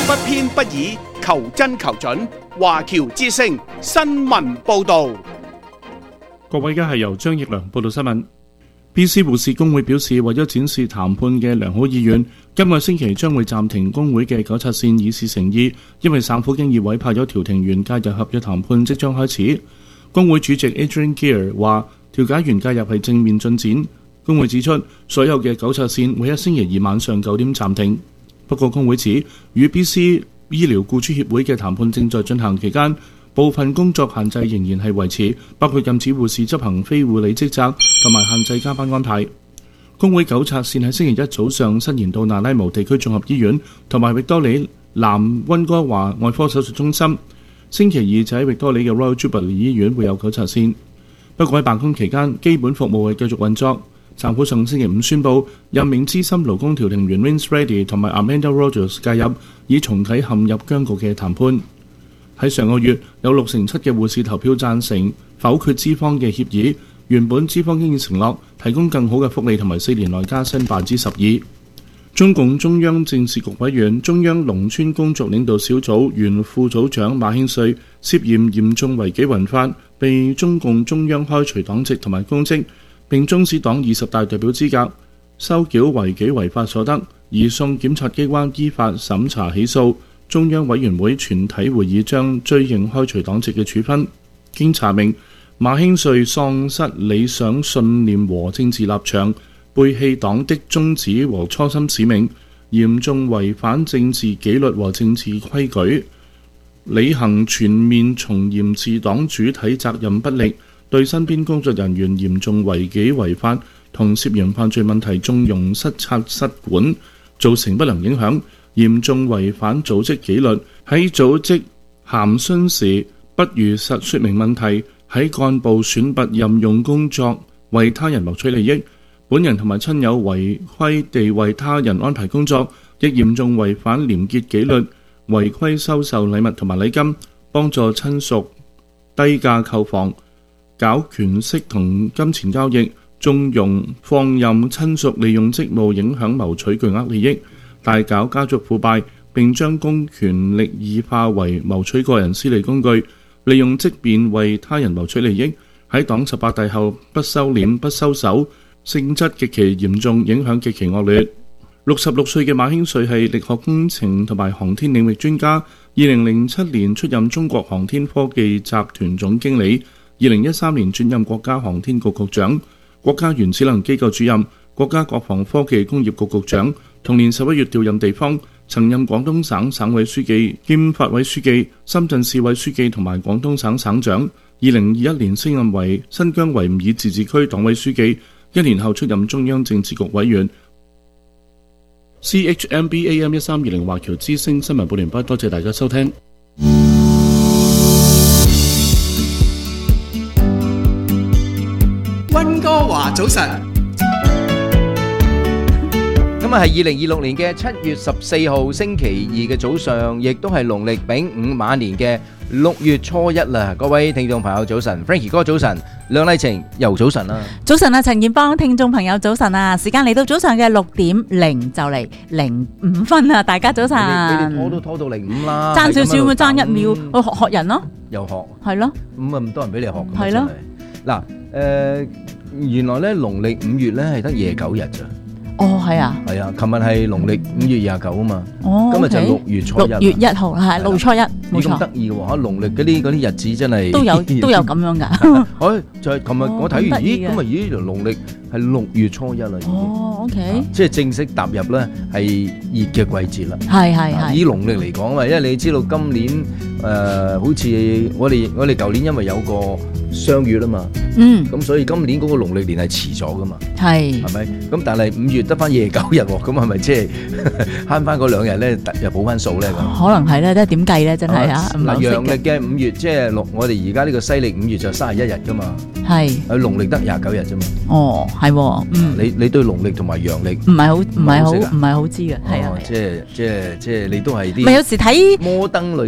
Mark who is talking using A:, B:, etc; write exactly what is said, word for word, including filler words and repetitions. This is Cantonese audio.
A: 不偏不倚，求真求準。華僑之聲新聞報導。
B: 各位，而家係由張奕良報道新聞。B C 護士工會表示，為咗展示談判嘅良好意願，今個星期將會暫停工會嘅糾察線，以示誠意。因為省府經已委派咗調停員介入合約談判，即將開始。工會主席 Adrian Gear 話，調解員介入係正面進展。工會指出，所有嘅糾察線會喺星期二晚上九點暫停。不過，工會指與 B C 醫療僱主協會嘅談判正在進行期間，部分工作限制仍然係維持，包括禁止護士執行非護理職責同埋限制加班安排。工會糾察線喺星期一早上伸延到那拉無地區綜合醫院同埋域多利南溫哥華外科手術中心。星期二就喺域多利嘅 Royal Jubilee 醫院會有糾察線。不過喺辦公期間，基本服務係繼續運作。政府上星期五宣布任命資深勞工調停員 Vince Reddy 同埋 Amanda Rogers 介入，以重啟陷入僵局嘅談判。喺上個月，有六成七嘅護士投票贊成否決資方嘅協議。原本資方已經承諾提供更好嘅福利同埋四年內加薪百分之十二。中共中央政治局委員、中央農村工作領導小組原副組長馬興瑞涉嫌嚴重違紀違法，被中共中央開除黨籍同埋公職，並終止黨二十大代表資格，收繳違紀違法所得，移送檢察機關依法審查起訴。中央委員會全體會議將追認開除黨籍嘅處分。經查明，馬興瑞喪失理想信念和政治立場，背棄黨的宗旨和初心使命，嚴重違反政治紀律和政治規矩，履行全面從嚴治黨主體責任不力，對身邊工作人員嚴重違紀違法同涉嫌犯罪問題縱容失察失管，造成不良影響，嚴重違反組織紀律，喺組織函詢時不如實說明問題，喺幹部選拔任用工作為他人謀取利益，本人同埋親友違規地為他人安排工作，亦嚴重違反廉潔紀律，違規收受禮物同埋禮金，幫助親屬低價購房，搞權色同金錢交易，縱容放任親屬利用職務影響謀取巨額利益，大搞家族腐敗，並將公權力異化為謀取個人私利工具，利用職變為他人謀取利益，喺黨十八大後不收斂不收手，性質極其嚴重，影響極其惡劣。六十六歲嘅馬興瑞係力學工程同埋航天領域專家，二零零七年出任中國航天科技集團總經理，二零一三年轉任國家航天局局長、國家原子能機構主任、國家國防科技工業局局長。同年十一月調任地方，曾任廣東省省委書記兼法委書記、深圳市委書記同埋廣東省省長。二零二一年升任為新疆維吾爾自治區黨委書記，一年後出任中央政治局委員。C H M B A M 一三二零華僑之聲新聞報完畢，多謝大家收聽。
A: 溫哥華早晨。
C: 今日係二零二六年嘅七月十四號星期二嘅早上，亦都係農曆丙午晚年嘅六月初一啦。各位聽眾朋友早晨 ，Frankie 哥早晨，梁麗晴又早晨啦。
D: 早晨啊，陳建邦，聽眾朋友早晨啊，時間嚟到早上嘅六點零就嚟零五分啊，大家早晨。
C: 你哋拖都拖到零五啦，
D: 爭少少咪爭一秒，去學學人咯。
C: 又學
D: 係咯，
C: 咁啊咁多人俾你學，
D: 係咯。
C: 嗱，誒，原來咧農曆五月咧係得廿九日咋。
D: 哦，係啊，
C: 係啊，琴日係農曆五月廿九啊嘛，
D: 哦，
C: 今日就六月初一，
D: 六月一號係六月初一，冇錯。
C: 咁得意嘅喎，嚇農曆嗰啲嗰啲日子真係
D: 都有都有咁樣㗎。
C: 誒，就係琴日我睇完，咦，咁啊，咦，農曆係六月初一啦，已經。哦
D: ，OK，
C: 即係正式踏入咧係熱嘅季節啦。
D: 係係係。
C: 以農曆嚟講啊，因為你知道今年誒好似我哋我哋舊年因為有個雙月啊嘛，嗯，咁所以今年嗰個農曆年係遲咗噶嘛，係係咪？咁但係五月得翻廿九日喎，咁係咪即係慳翻嗰兩日咧，又補翻數咧咁？
D: 可能係咧，即係點計咧？真係啊！
C: 嗱，陽曆嘅五月即係六，我哋而家呢個西曆五月就三十一日噶嘛，係，喺農曆得廿九日啫嘛。哦，係，嗯，你你對農曆同埋陽曆
D: 唔係好唔係好唔係好知嘅，係啊，
C: 即係即係即係你都係啲，
D: 咪有時睇
C: 摩登女。